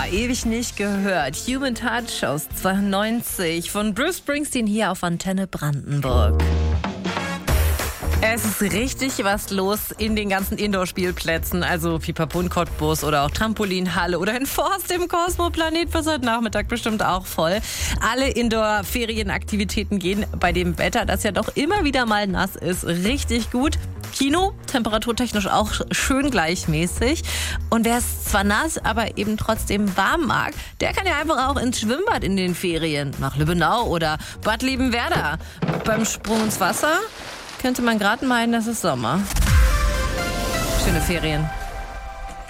ewig nicht gehört. Human Touch aus 92 von Bruce Springsteen hier auf Antenne Brandenburg. Es ist richtig was los in den ganzen Indoor-Spielplätzen, also Pipapo in Cottbus oder auch Trampolinhalle oder in Forst im Kosmoplanet wird heute Nachmittag bestimmt auch voll. Alle Indoor-Ferienaktivitäten gehen bei dem Wetter, das ja doch immer wieder mal nass ist, richtig gut. Kino, temperaturtechnisch auch schön gleichmäßig. Und wer es zwar nass, aber eben trotzdem warm mag, der kann ja einfach auch ins Schwimmbad in den Ferien. Nach Lübbenau oder Bad Liebenwerda. Beim Sprung ins Wasser könnte man gerade meinen, das ist Sommer. Schöne Ferien.